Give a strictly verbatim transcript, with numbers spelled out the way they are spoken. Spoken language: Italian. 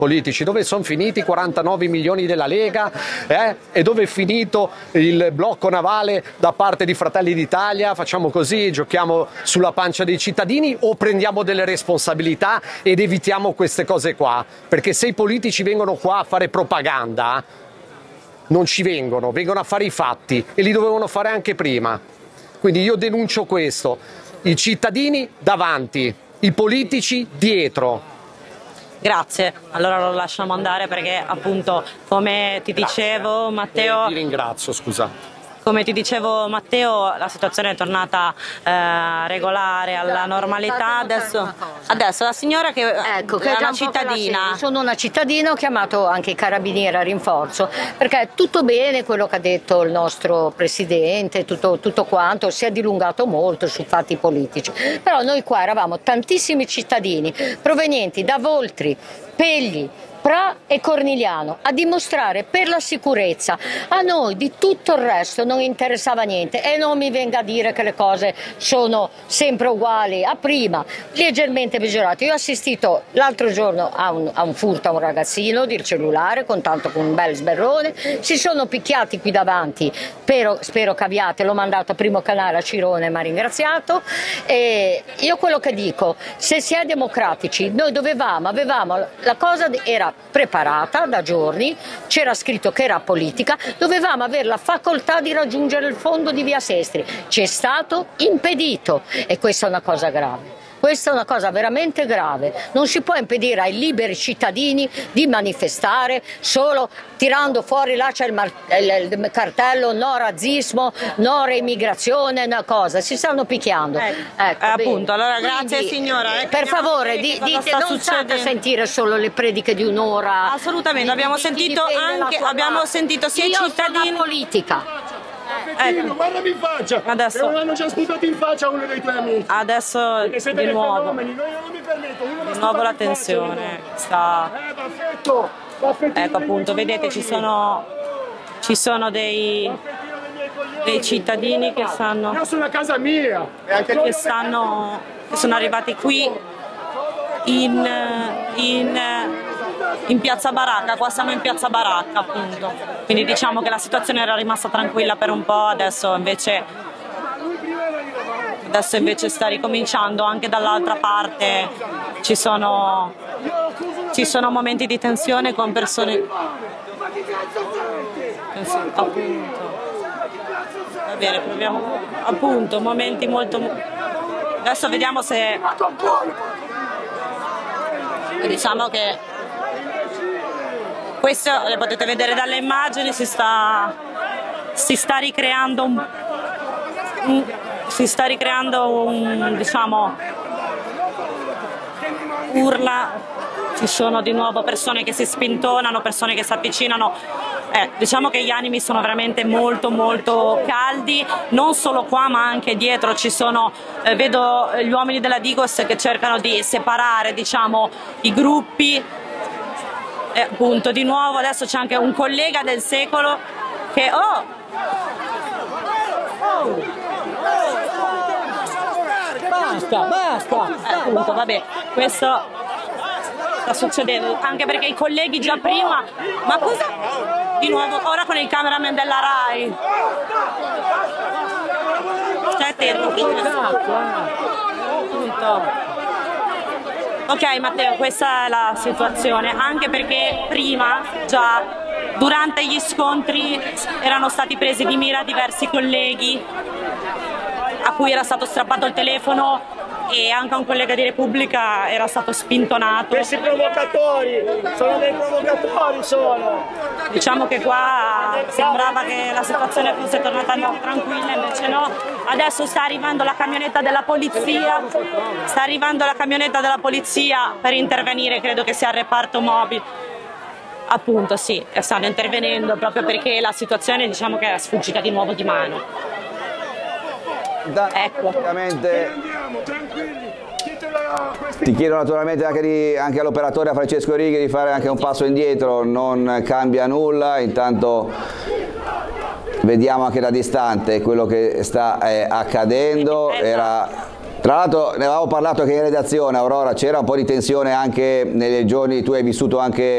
politici, dove sono finiti i quarantanove milioni della Lega eh? E dove è finito il blocco navale da parte di Fratelli d'Italia? Facciamo così, giochiamo sulla pancia dei cittadini o prendiamo delle responsabilità ed evitiamo queste cose qua? Perché se i politici vengono qua a fare propaganda, non ci vengono, vengono a fare i fatti e li dovevano fare anche prima. Quindi io denuncio questo, i cittadini davanti, i politici dietro. Grazie, allora lo lasciamo andare perché appunto come ti dicevo Matteo... Eh, ti ringrazio, scusa. Come ti dicevo Matteo, la situazione è tornata eh, regolare, alla normalità. Adesso, adesso la signora che, ecco, che è è una un cittadina. Sono una cittadina, ho chiamato anche i carabinieri a rinforzo, perché è tutto bene quello che ha detto il nostro presidente, tutto, tutto quanto, si è dilungato molto su fatti politici. Però noi qua eravamo tantissimi cittadini provenienti da Voltri, Pegli, Pra e Cornigliano a dimostrare per la sicurezza. A noi di tutto il resto non interessava niente e non mi venga a dire che le cose sono sempre uguali a prima, leggermente peggiorate. Io ho assistito l'altro giorno a un, a un furto a un ragazzino del cellulare con tanto con un bel sberrone, si sono picchiati qui davanti, spero, spero caviate, l'ho mandato a Primo Canale a Cirone, mi ha ringraziato. E io quello che dico, se si è democratici, noi dovevamo, avevamo, la cosa era preparata da giorni, c'era scritto che era politica, dovevamo avere la facoltà di raggiungere il fondo di via Sestri, ci è stato impedito e questa è una cosa grave. Questa è una cosa veramente grave, non si può impedire ai liberi cittadini di manifestare solo tirando fuori, là c'è il, mar- il, il cartello no razzismo, no reimmigrazione, una cosa, si stanno picchiando. Eh, ecco, eh, appunto, allora Quindi, grazie signora. Eh, per favore, di, dite, non state a sentire solo le prediche di un'ora. Assolutamente, di, abbiamo di, sentito di anche, abbiamo sentito sia i cittadini... Io politica. Ecco. Guardami in faccia! Adesso... E non hanno già sputato in faccia uno dei tuoi amici! Adesso di nuovo, fenomeni, io non mi permetto, uno di nuovo la tensione sta... Eh, baffetto, baffetto ecco appunto, vedete ci sono, ci sono dei, dei cittadini che stanno... Io sono a casa mia! Che, stanno, che sono arrivati qui in... in in piazza Baracca, qua siamo in piazza Baracca appunto, quindi diciamo che la situazione era rimasta tranquilla per un po', adesso invece adesso invece sta ricominciando, anche dall'altra parte ci sono ci sono momenti di tensione con persone appunto, va bene, proviamo appunto momenti molto, adesso vediamo se diciamo che questo, le potete vedere dalle immagini, si sta, si sta ricreando un, un si sta ricreando un, diciamo, urla, ci sono di nuovo persone che si spintonano, persone che si avvicinano, eh, diciamo che gli animi sono veramente molto molto caldi, non solo qua ma anche dietro ci sono, eh, vedo gli uomini della Digos che cercano di separare, diciamo, i gruppi. E appunto di nuovo adesso c'è anche un collega del secolo che oh, basta basta eh, appunto vabbè, questo sta succedendo anche perché i colleghi già prima, ma cosa di nuovo ora con il cameraman della Rai, stai attento appunto. Ok Matteo, questa è la situazione, anche perché prima, già durante gli scontri, erano stati presi di mira diversi colleghi a cui era stato strappato il telefono e anche un collega di Repubblica era stato spintonato. Questi provocatori, sono dei provocatori sono! Diciamo che qua sembrava che la situazione fosse tornata tranquilla, invece no. Adesso sta arrivando la camionetta della polizia, sta arrivando la camionetta della polizia per intervenire, credo che sia il reparto mobile. Appunto sì, stanno intervenendo proprio perché la situazione diciamo che era sfuggita di nuovo di mano. Ecco. Ti chiedo naturalmente anche, di, anche all'operatore, a Francesco Righi, di fare anche un passo indietro, non cambia nulla, intanto vediamo anche da distante quello che sta eh, accadendo. Era, tra l'altro ne avevamo parlato anche in redazione, Aurora, c'era un po' di tensione anche nei giorni, tu hai vissuto anche